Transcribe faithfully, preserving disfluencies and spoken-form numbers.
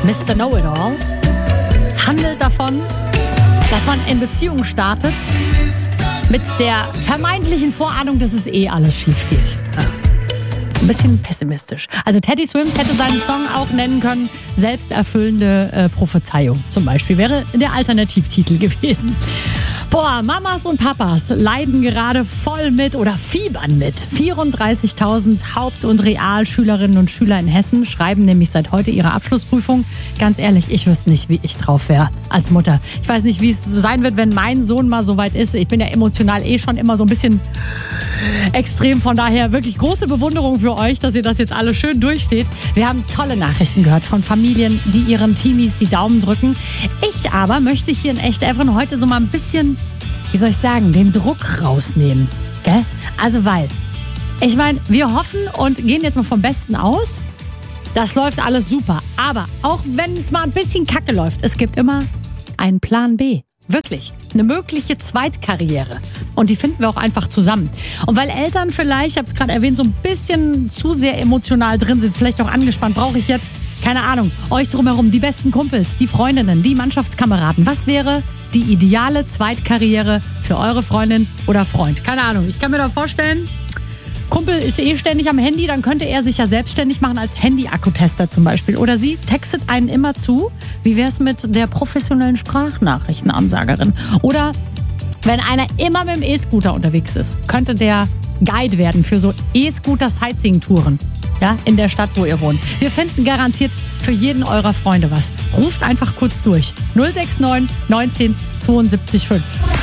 Mister Know-It-All, handelt davon, dass man in Beziehungen startet mit der vermeintlichen Vorahnung, dass es eh alles schief geht. Ja. So ein bisschen pessimistisch. Also Teddy Swims hätte seinen Song auch nennen können, selbsterfüllende äh, Prophezeiung zum Beispiel, wäre der Alternativtitel gewesen. Boah, Mamas und Papas leiden gerade voll mit oder fiebern mit. vierunddreißigtausend Haupt- und Realschülerinnen und Schüler in Hessen schreiben nämlich seit heute ihre Abschlussprüfung. Ganz ehrlich, ich wüsste nicht, wie ich drauf wäre als Mutter. Ich weiß nicht, wie es sein wird, wenn mein Sohn mal so weit ist. Ich bin ja emotional eh schon immer so ein bisschen extrem. Von daher wirklich große Bewunderung für euch, dass ihr das jetzt alle schön durchsteht. Wir haben tolle Nachrichten gehört von Familien, die ihren Teenies die Daumen drücken. Ich aber möchte hier in Echt Evren heute so mal ein bisschen, wie soll ich sagen, den Druck rausnehmen. Gell? Also weil, ich meine, wir hoffen und gehen jetzt mal vom Besten aus. Das läuft alles super. Aber auch wenn es mal ein bisschen kacke läuft, es gibt immer einen Plan B. Wirklich. Eine mögliche Zweitkarriere. Und die finden wir auch einfach zusammen. Und weil Eltern vielleicht, ich habe es gerade erwähnt, so ein bisschen zu sehr emotional drin sind, vielleicht auch angespannt, brauche ich jetzt, keine Ahnung, euch drumherum, die besten Kumpels, die Freundinnen, die Mannschaftskameraden. Was wäre die ideale Zweitkarriere für eure Freundin oder Freund? Keine Ahnung, ich kann mir da vorstellen, Kumpel ist eh ständig am Handy, dann könnte er sich ja selbstständig machen als Handy-Akkutester zum Beispiel. Oder sie textet einen immer zu. Wie wäre es mit der professionellen Sprachnachrichtenansagerin? Oder wenn einer immer mit dem E-Scooter unterwegs ist, könnte der Guide werden für so E-Scooter-Sightseeing-Touren. Ja, in der Stadt, wo ihr wohnt. Wir finden garantiert für jeden eurer Freunde was. Ruft einfach kurz durch. null sechs neun neunzehn zweiundsiebzig fünf.